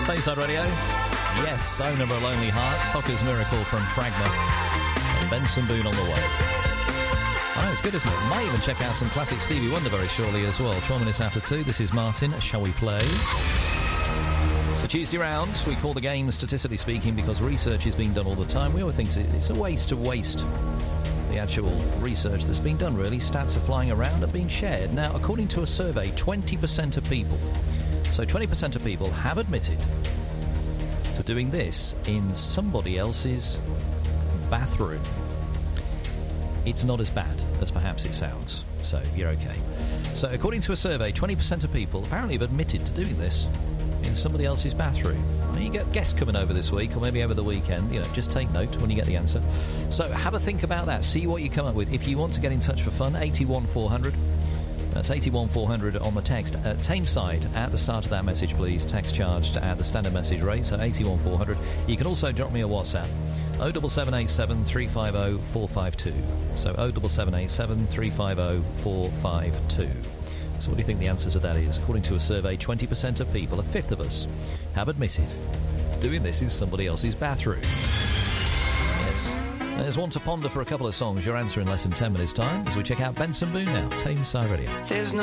Tameside Radio. Yes, Owner of a Lonely Heart. Tucker's Miracle from Fragma. And Benson Boone on the way. I know, it's good, isn't it? Might even check out some classic Stevie Wonder very shortly as well. 12 minutes after 2. This is Martin. Shall we play? So Tuesday round, we call the game Statistically Speaking because research is being done all the time. We always think it's a waste to waste the actual research that's been done, really. Stats are flying around and being shared. Now, according to a survey, 20% of people, so 20% of people have admitted to doing this in somebody else's bathroom. It's not as bad as perhaps it sounds, so you're okay. So according to a survey, 20% of people apparently have admitted to doing this in somebody else's bathroom. Now, you get guests coming over this week or maybe over the weekend, just take note when you get the answer. So have a think about that, see what you come up with. If you want to get in touch for fun, 81400. That's 81400 on the text. Tameside at the start of that message, please. Text charged at the standard message rate, so 81400. You can also drop me a WhatsApp. 07787 350 452. So 07787 350 452. So what do you think the answer to that is? According to a survey, 20% of people, a fifth of us, have admitted to doing this in somebody else's bathroom. Yes. There's one to ponder for a couple of songs. Your answer in less than 10 minutes' time as we check out Benson Boone now. Tameside Radio.